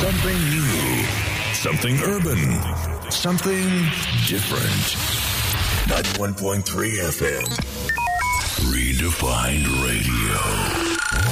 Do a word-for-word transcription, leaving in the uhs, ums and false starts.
Something new. Something urban. Something different. ninety-one point three F M.